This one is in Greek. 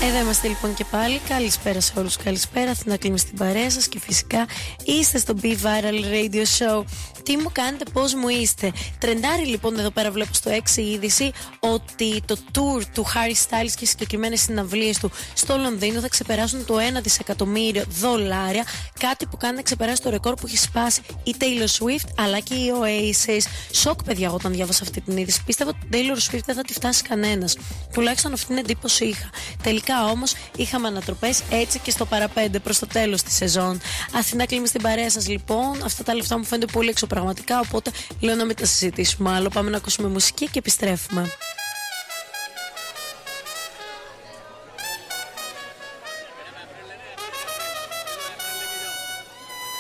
Εδώ είμαστε λοιπόν και πάλι. Καλησπέρα σε όλους, καλησπέρα. Αθηνά Κλίμη στην παρέα σας και φυσικά είστε στο Be Viral Radio Show. Τι μου κάνετε, πώς μου είστε? Τρεντάρει λοιπόν εδώ πέρα, βλέπω στο 6 η είδηση ότι το tour του Harry Styles και συγκεκριμένες συναυλίες του στο Λονδίνο θα ξεπεράσουν το $1 δισεκατομμύριο. Κάτι που κάνει να ξεπεράσει το ρεκόρ που έχει σπάσει η Taylor Swift αλλά και η Oasis. Σοκ, παιδιά, εγώ όταν διάβασα αυτή την είδηση. Πίστευα ότι την Taylor Swift δεν θα τη φτάσει κανένας. Τουλάχιστον αυτή την εντύπωση είχα. Τελικά όμως είχαμε ανατροπές, έτσι και στο παραπέντε προς το τέλος της σεζόν. Αθηνά Κλίμη στην παρέα σας λοιπόν. Αυτά τα λεφτά μου φαίνονται πολύ εξωπραγματικά, οπότε λέω να μην τα συζητήσουμε άλλο. Πάμε να ακούσουμε μουσική και επιστρέφουμε.